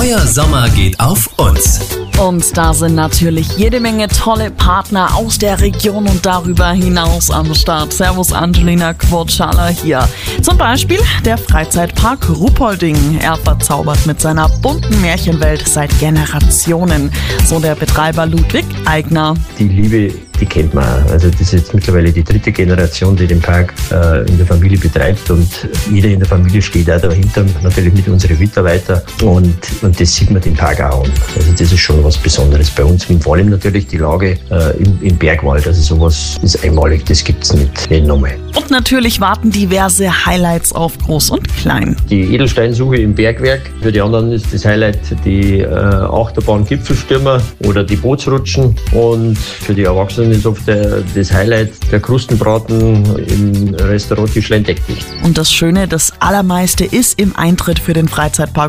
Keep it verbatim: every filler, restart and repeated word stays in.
Euer Sommer geht auf uns. Und da sind natürlich jede Menge tolle Partner aus der Region und darüber hinaus am Start. Servus Angelina Quotschala hier. Zum Beispiel der Freizeitpark Ruhpolding. Er verzaubert mit seiner bunten Märchenwelt seit Generationen. So der Betreiber Ludwig Eigner. Die Liebe, die kennt man auch. Also das ist jetzt mittlerweile die dritte Generation, die den Park äh, in der Familie betreibt, und jeder in der Familie steht auch dahinter, natürlich mit unseren Mitarbeitern, und, und das sieht man den Park auch an. Also das ist schon was Besonderes bei uns. Und vor allem natürlich die Lage äh, im, im Bergwald, also sowas ist einmalig, das gibt es nicht, nicht nochmal. Und natürlich warten diverse Highlights auf Groß und Klein. Die Edelsteinsuche im Bergwerk, für die anderen ist das Highlight die äh, Achterbahn Gipfelstürmer oder die Bootsrutschen, und für die Erwachsenen ist oft der, das Highlight der Krustenbraten im Restaurant Die Schlendeckdicht. Und das Schöne, das Allermeiste ist im Eintritt für den Freizeitpark